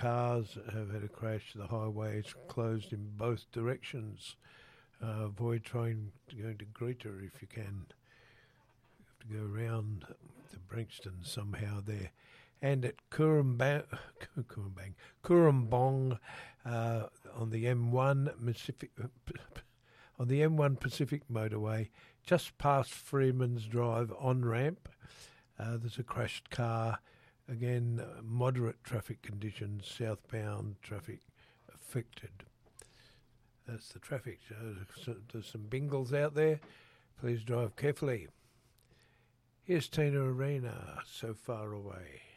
cars have had a crash. The highway is closed in both directions. Avoid trying to go to Greta if you can. You have to go around to Branxton somehow there. And at Cooranbong on the M1 Pacific motorway, just past Freeman's Drive on ramp. There's a crashed car. Again, moderate traffic conditions, southbound traffic affected. That's the traffic. So there's some bingles out there. Please drive carefully. Here's Tina Arena, So Far Away.